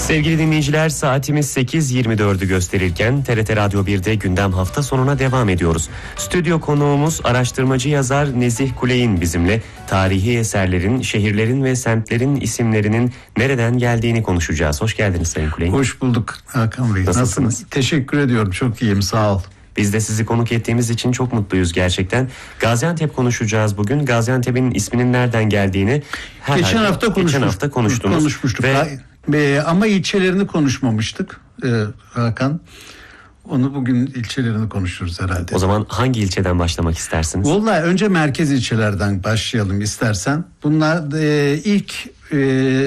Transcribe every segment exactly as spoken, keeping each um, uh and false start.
Sevgili dinleyiciler, saatimiz sekiz yirmi dördü gösterirken T R T Radyo bir'de gündem hafta sonuna devam ediyoruz. Stüdyo konuğumuz araştırmacı yazar Nezih Kuley'in bizimle tarihi eserlerin, şehirlerin ve semtlerin isimlerinin nereden geldiğini konuşacağız. Hoş geldiniz Sayın Kuley. Hoş bulduk Hakan Bey. Nasılsınız? Nasılsınız? Teşekkür ediyorum. Çok iyiyim. Sağ ol. Biz de sizi konuk ettiğimiz için çok mutluyuz gerçekten. Gaziantep konuşacağız bugün. Gaziantep'in isminin nereden geldiğini her geçen halde, hafta geçen hafta konuştunuz. Konuşmuştuk. Ve Ee, ama ilçelerini konuşmamıştık ee, Hakan. Onu bugün ilçelerini konuşuruz herhalde. O zaman hangi ilçeden başlamak istersiniz? Vallahi önce merkez ilçelerden başlayalım istersen. Bunlar e, ilk e,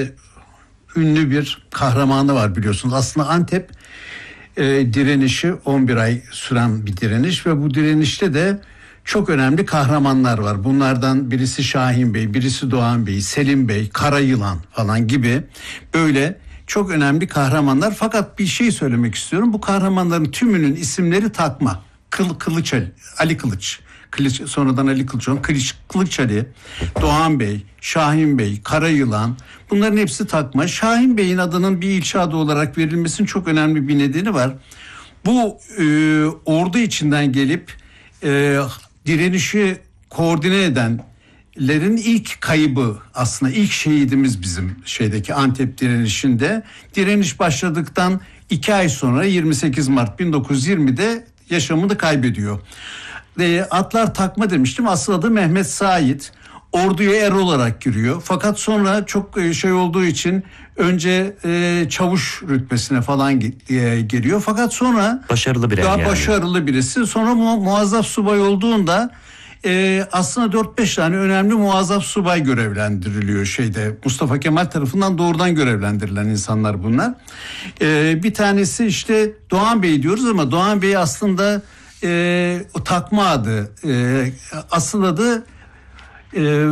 ünlü bir kahramanı var biliyorsunuz. Aslında Antep e, direnişi on bir ay süren bir direniş ve bu direnişte de çok önemli kahramanlar var. Bunlardan birisi Şahin Bey, birisi Doğan Bey, Selim Bey, Karayılan falan gibi böyle çok önemli kahramanlar. Fakat bir şey söylemek istiyorum. Bu kahramanların tümünün isimleri takma. Kıl, Kılıç Ali, Ali Kılıç. Kılıç, sonradan Ali Kılıç olan Kılıç, Kılıç Ali, Doğan Bey, Şahin Bey, Karayılan, bunların hepsi takma. Şahin Bey'in adının bir ilçe adı olarak verilmesinin çok önemli bir nedeni var. Bu e, ordu içinden gelip e, direnişi koordine edenlerin ilk kaybı, aslında ilk şehidimiz bizim şeydeki Antep direnişinde. Direniş başladıktan iki ay sonra yirmi sekiz Mart bin dokuz yüz yirmide yaşamını kaybediyor. E, atlar takma demiştim. Asıl adı Mehmet Sait. Orduya er olarak giriyor. Fakat sonra çok şey olduğu için önce e, çavuş rütbesine falan e, geliyor. Fakat sonra başarılı bir daha yani. başarılı birisi. Sonra mu, muazzaf subay olduğunda e, aslında dört beş tane önemli muazzaf subay görevlendiriliyor şeyde. Mustafa Kemal tarafından doğrudan görevlendirilen insanlar bunlar. E, bir tanesi işte Doğan Bey diyoruz ama Doğan Bey aslında e, o takma adı. E, asıl adı Ee,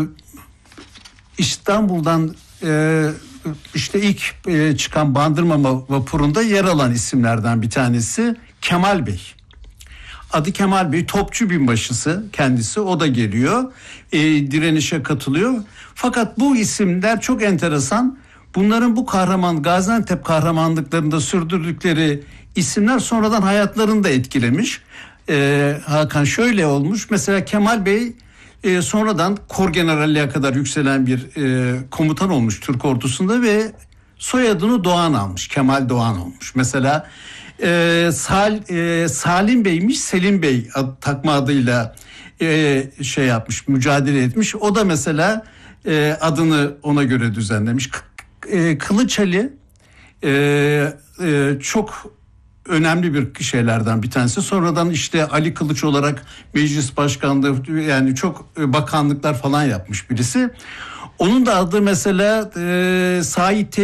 İstanbul'dan e, işte ilk e, çıkan Bandırma vapurunda yer alan isimlerden bir tanesi Kemal Bey. Adı Kemal Bey, topçu binbaşısı kendisi, o da geliyor, e, direnişe katılıyor. Fakat bu isimler çok enteresan. Bunların bu kahraman Gaziantep kahramanlıklarında sürdürdükleri isimler sonradan hayatlarını da etkilemiş. E, Hakan şöyle olmuş. Mesela Kemal Bey E, sonradan Korgeneralliğe kadar yükselen bir e, komutan olmuş Türk ordusunda ve soyadını Doğan almış. Kemal Doğan olmuş. Mesela e, Sal, e, Salim Bey'miş, Selim Bey ad, takma adıyla e, şey yapmış, mücadele etmiş. O da mesela e, adını ona göre düzenlemiş. K- e, Kılıç Ali e, e, çok önemli bir şeylerden bir tanesi. Sonradan işte Ali Kılıç olarak meclis başkanlığı, yani çok bakanlıklar falan yapmış birisi. Onun da adı mesela e, Sait